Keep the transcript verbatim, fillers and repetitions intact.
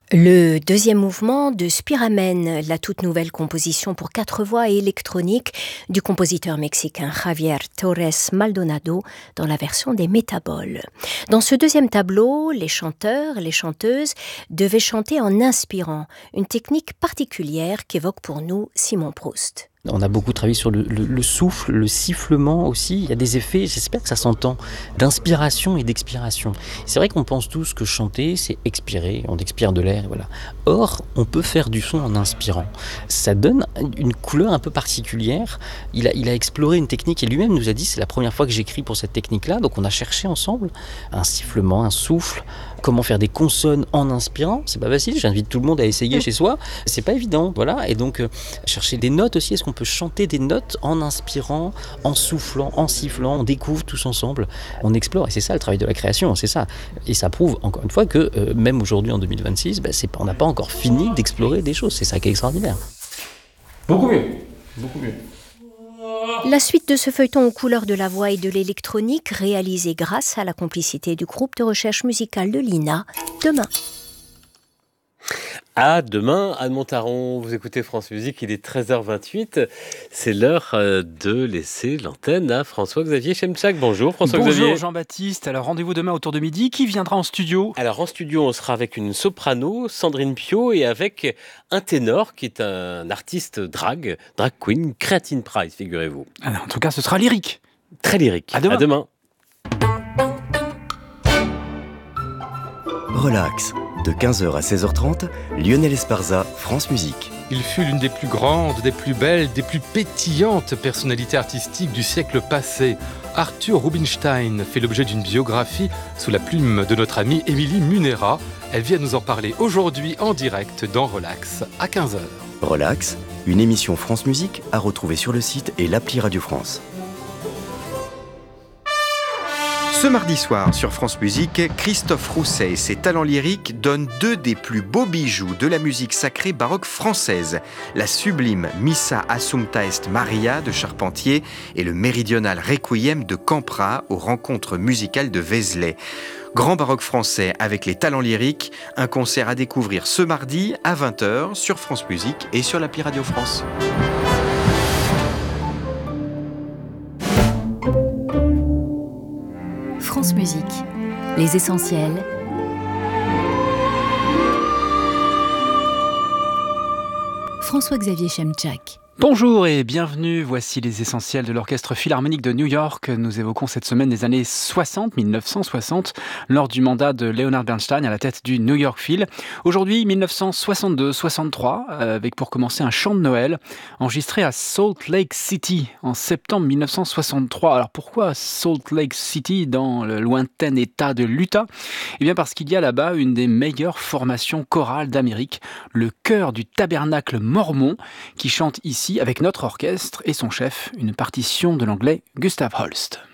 Le deuxième mouvement de Spiramen, la toute nouvelle composition pour quatre voix et électronique du compositeur mexicain Javier Torres Maldonado dans la version des Métaboles. Dans ce deuxième tableau, les chanteurs, les chanteuses devaient chanter en inspirant, une technique particulière qu'évoque pour nous Simon Proust. On a beaucoup travaillé sur le, le, le souffle, le sifflement aussi. Il y a des effets, j'espère que ça s'entend, d'inspiration et d'expiration. C'est vrai qu'on pense tous que chanter, c'est expirer, on expire de l'air, et voilà. Or, on peut faire du son en inspirant. Ça donne une couleur un peu particulière. Il a, il a exploré une technique et lui-même nous a dit, c'est la première fois que j'écris pour cette technique-là, donc on a cherché ensemble un sifflement, un souffle, comment faire des consonnes en inspirant. C'est pas facile, j'invite tout le monde à essayer chez soi. C'est pas évident, voilà. Et donc, euh, chercher des notes aussi, est-ce qu'on On peut chanter des notes en inspirant, en soufflant, en sifflant, on découvre tous ensemble, on explore, et c'est ça le travail de la création, c'est ça. Et ça prouve encore une fois que euh, même aujourd'hui en deux mille vingt-six, bah, c'est, on n'a pas encore fini d'explorer des choses, c'est ça qui est extraordinaire. Beaucoup mieux, beaucoup mieux. La suite de ce feuilleton aux couleurs de la voix et de l'électronique, réalisé grâce à la complicité du groupe de recherche musicale de l'I N A, demain. À demain, Anne Montaron, vous écoutez France Musique, il est treize heures vingt-huit. C'est l'heure de laisser l'antenne à François-Xavier Chemchak. Bonjour François-Xavier. Bonjour Jean-Baptiste, alors rendez-vous demain autour de midi. Qui viendra en studio ? Alors en studio, on sera avec une soprano, Sandrine Pio, et avec un ténor qui est un artiste drag, drag queen, Creatine Prize, figurez-vous. Alors, en tout cas, ce sera lyrique. Très lyrique. À demain. À demain. Relax. De quinze heures à seize heures trente, Lionel Esparza, France Musique. Il fut l'une des plus grandes, des plus belles, des plus pétillantes personnalités artistiques du siècle passé. Arthur Rubinstein fait l'objet d'une biographie sous la plume de notre amie Émilie Munera. Elle vient nous en parler aujourd'hui en direct dans Relax à quinze heures. Relax, une émission France Musique à retrouver sur le site et l'appli Radio France. Ce mardi soir sur France Musique, Christophe Rousset et ses talents lyriques donnent deux des plus beaux bijoux de la musique sacrée baroque française, la sublime Missa Assumpta Est Maria de Charpentier et le méridional Requiem de Campra aux rencontres musicales de Vézelay. Grand baroque français avec les talents lyriques, un concert à découvrir ce mardi à vingt heures sur France Musique et sur l'appli Radio France. France Musique, les essentiels. François-Xavier Chemchak. Bonjour et bienvenue, voici les essentiels de l'Orchestre Philharmonique de New York. Nous évoquons cette semaine les années soixante, dix-neuf cent soixante, lors du mandat de Leonard Bernstein à la tête du New York Phil. Aujourd'hui, dix-neuf cent soixante-deux soixante-trois, avec pour commencer un chant de Noël, enregistré à Salt Lake City en septembre dix-neuf cent soixante-trois. Alors pourquoi Salt Lake City dans le lointain état de l'Utah ? Eh bien parce qu'il y a là-bas une des meilleures formations chorales d'Amérique, le chœur du Tabernacle Mormon, qui chante ici avec notre orchestre et son chef, une partition de l'anglais Gustav Holst.